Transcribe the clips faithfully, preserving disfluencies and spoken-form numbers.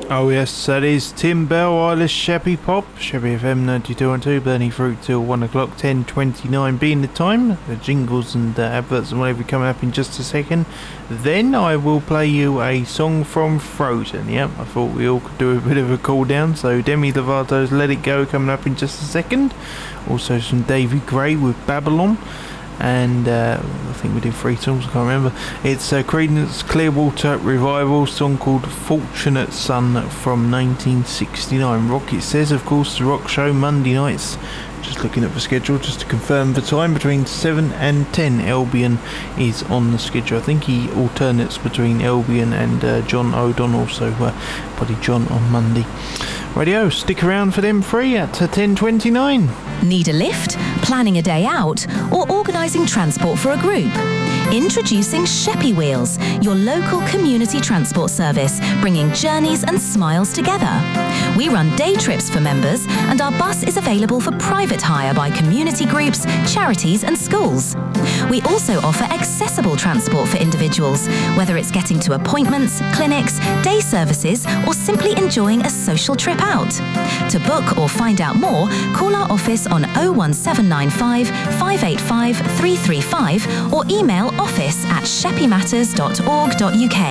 Oh yes, that is Tim Bell, Eyeless Sheppy Pop, Sheppy F M ninety-two point two, burning through till one o'clock, ten twenty-nine being the time. The jingles and uh, adverts and whatever coming up in just a second. Then I will play you a song from Frozen. Yep, I thought we all could do a bit of a cool down. So Demi Lovato's Let It Go coming up in just a second. Also some David Gray with Babylon. And uh, I think we did three songs, I can't remember. It's a Creedence Clearwater Revival song called Fortunate Son from nineteen sixty-nine. Rocket says, of course, the rock show Monday nights. Just looking at the schedule just to confirm the time, between seven and ten. Albion is on the schedule. I think he alternates between Albion and uh, John O'Donnell, so uh, buddy John on Monday. Radio, stick around for them free at ten twenty-nine. Need a lift? Planning a day out? Or organising transport for a group? Introducing Sheppy Wheels, your local community transport service, bringing journeys and smiles together. We run day trips for members, and our bus is available for private hire by community groups, charities and schools. We also offer accessible transport for individuals, whether it's getting to appointments, clinics, day services, or simply enjoying a social trip out. To book or find out more, call our office on oh one seven nine five, five eight five, three three five or email office at sheppy matters dot org dot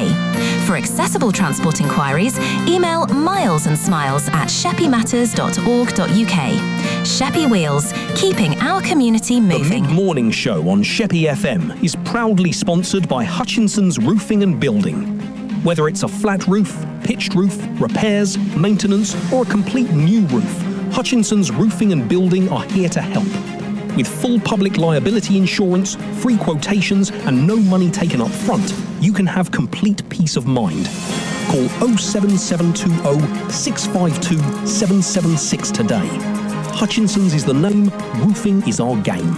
uk. For accessible transport inquiries, email miles and smiles at sheppy matters dot org dot uk. Sheppy Wheels, keeping our community moving. The mid-morning show on Sheppy F M is proudly sponsored by Hutchinson's Roofing and Building. Whether it's a flat roof, pitched roof, repairs, maintenance, or a complete new roof, Hutchinson's Roofing and Building are here to help. With full public liability insurance, free quotations, and no money taken up front, you can have complete peace of mind. Call oh seven seven two oh, six five two, seven seven six today. Hutchinson's is the name, roofing is our game.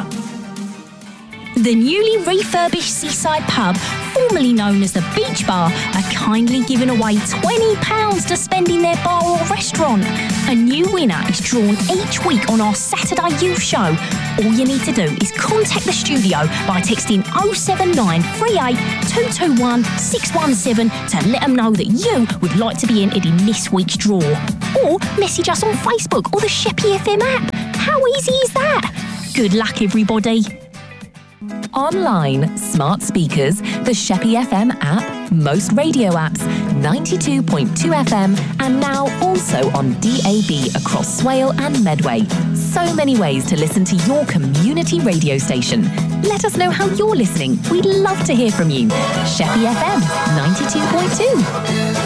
The newly refurbished Seaside Pub, formerly known as the Beach Bar, are kindly giving away twenty pounds to spend in their bar or restaurant. A new winner is drawn each week on our Saturday Youth Show. All you need to do is contact the studio by texting oh seven nine three eight, two two one, six one seven to let them know that you would like to be entered in this week's draw. Or message us on Facebook or the Sheppy F M app. How easy is that? Good luck, everybody. Online, smart speakers, the Sheppy F M app, most radio apps, ninety-two point two F M, and now also on D A B across Swale and Medway. So many ways to listen to your community radio station. Let us know how you're listening. We'd love to hear from you. Sheppy F M, ninety-two point two.